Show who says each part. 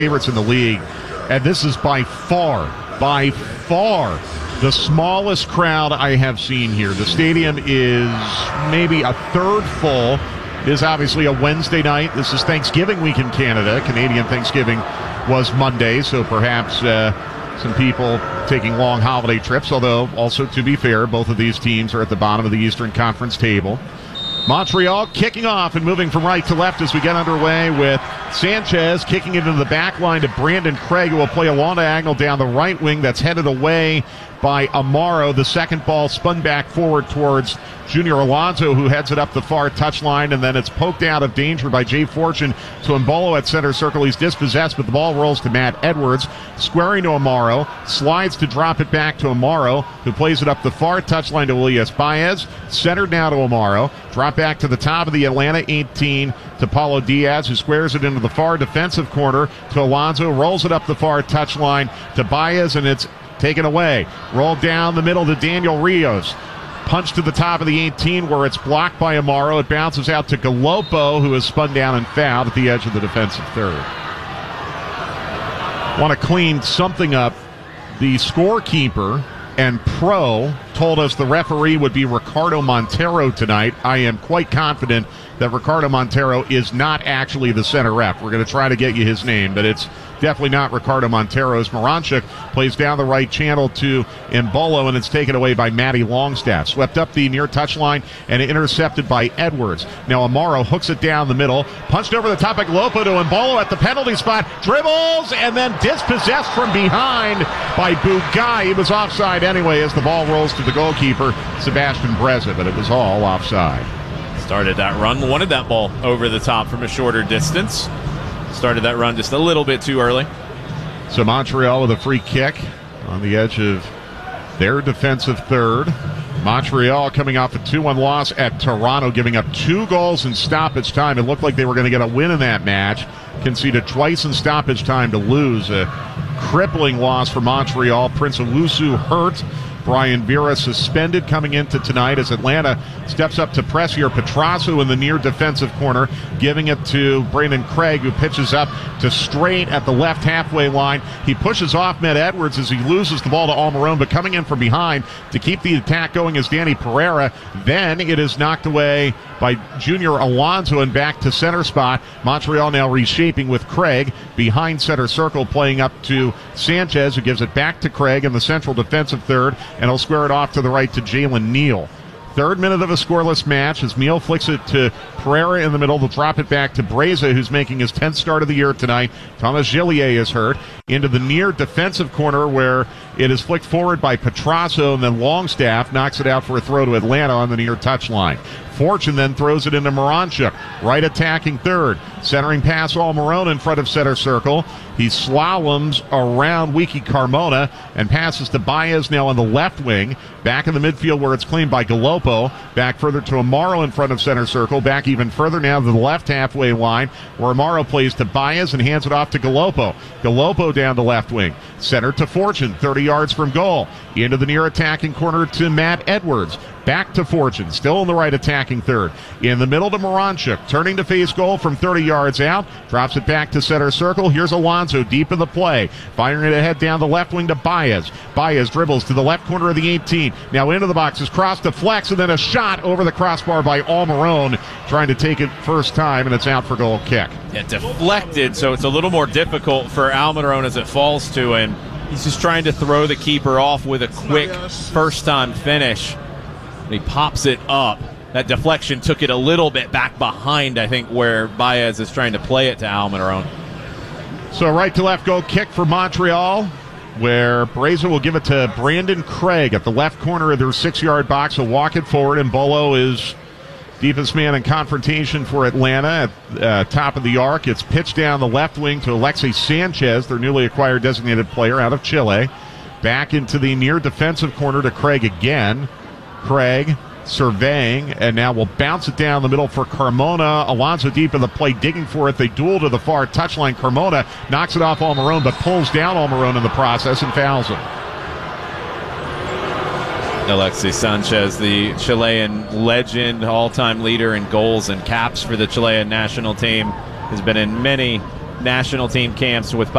Speaker 1: favorites in the league. And this is by far, the smallest crowd I have seen here. The stadium is maybe a third full. It is obviously a Wednesday night. This is Thanksgiving week in Canada. Canadian Thanksgiving was Monday, so perhaps some people taking long holiday trips, although also, to be fair, both of these teams are at the bottom of the Eastern Conference table. Montreal kicking off and moving from right to left as we get underway with Sanchez kicking it into the back line to Brandon Craig, who will play a long diagonal down the right wing that's headed away by Amaro. The second ball spun back forward towards Junior Alonso, who heads it up the far touchline, and then it's poked out of danger by Jay Fortune to Mbolo at center circle. He's dispossessed, but the ball rolls to Matt Edwards, squaring to Amaro, slides to drop it back to Amaro, who plays it up the far touchline to Elias Baez, centered now to Amaro, drop back to the top of the Atlanta 18 to Paulo Diaz, who squares it into the far defensive corner to Alonso, rolls it up the far touchline to Baez, and it's taken away. Rolled down the middle to Daniel Rios. Punch to the top of the 18 where it's blocked by Amaro. It bounces out to Galopo, who is spun down and fouled at the edge of the defensive third. Want to clean something up. The scorekeeper and pro told us the referee would be Ricardo Montero tonight. I am quite confident that Ricardo Montero is not actually the center ref. We're going to try to get you his name, but it's definitely not Ricardo Montero. As Moranchuk plays down the right channel to Mbolo, and it's taken away by Matty Longstaff. Swept up the near touchline and intercepted by Edwards. Now Amaro hooks it down the middle, punched over the top of Galopo to Mbolo at the penalty spot, dribbles, and then dispossessed from behind by Bugai. He was offside anyway as the ball rolls to the goalkeeper, Sebastian Breza, but it was all offside.
Speaker 2: Started that run, wanted that ball over the top from a shorter distance. Started that run just a little bit too early.
Speaker 1: So Montreal with a free kick on the edge of their defensive third. Montreal coming off a 2-1 loss at Toronto, giving up 2 goals in stoppage time. It looked like they were going to get a win in that match. Conceded twice in stoppage time to lose. A crippling loss for Montreal. Prince Owusu hurt. Brian Vera suspended coming into tonight as Atlanta steps up to press here. Petrasso in the near defensive corner, giving it to Brandon Craig, who pitches up to straight at the left halfway line. He pushes off Matt Edwards as he loses the ball to Almiron, but coming in from behind to keep the attack going is Danny Pereira. Then it is knocked away by Junior Alonso and back to center spot. Montreal now reshaping with Craig behind center circle, playing up to Sanchez, who gives it back to Craig in the central defensive third, and he'll square it off to the right to Jalen Neal. Third minute of a scoreless match as Neal flicks it to Pereira in the middle. They'll drop it back to Breza, who's making his 10th start of the year tonight. Thomas Gillier is hurt. Into the near defensive corner where it is flicked forward by Petrasso, and then Longstaff knocks it out for a throw to Atlanta on the near touchline. Fortune then throws it into Moranchuk, right attacking third. Centering pass Almiron in front of center circle. He slaloms around Wiki Carmona and passes to Baez now on the left wing. Back in the midfield where it's claimed by Galopo. Back further to Amaro in front of center circle. Back even further now to the left halfway line where Amaro plays to Baez and hands it off to Galopo. Galopo down the left wing. Center to Fortune, 30 yards from goal. Into the near attacking corner to Matt Edwards. Back to Fortune, still in the right attacking third. In the middle to Moranchuk, turning to face goal from 30 yards out. Drops it back to center circle. Here's Alonso deep in the play. Firing it ahead down the left wing to Baez. Baez dribbles to the left corner of the 18. Now into the box is crossed to Flex, and then a shot over the crossbar by Almiron, trying to take it first time, and it's out for goal kick.
Speaker 2: Yeah, deflected, so it's a little more difficult for Almiron as it falls to him. He's just trying to throw the keeper off with a quick first-time finish. He pops it up. That deflection took it a little bit back behind, I think, where Baez is trying to play it to Almiron.
Speaker 1: So right to left goal kick for Montreal, where Breza will give it to Brandon Craig at the left corner of their 6-yard box. Will walk it forward, and Bolo is deepest man in confrontation for Atlanta at top of the arc. It's pitched down the left wing to Alexis Sanchez, their newly acquired designated player out of Chile. Back into the near defensive corner to Craig again. Craig surveying, and now will bounce it down the middle for Carmona. Alonso deep in the play, digging for it. They duel to the far touchline. Carmona knocks it off Almiron, but pulls down Almiron in the process and fouls him.
Speaker 2: Alexis Sanchez, the Chilean legend, all-time leader in goals and caps for the Chilean national team, has been in many national team camps with